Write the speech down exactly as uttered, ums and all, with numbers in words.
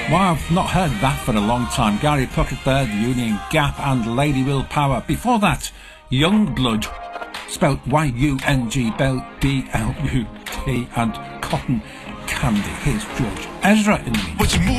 Well, I've not heard that for a long time. Gary Puckett there, the Union Gap and Lady Willpower. Before that, Youngblood, spelt Y U N G, B L U D, and Cotton Candy. Here's George Ezra in the meantime.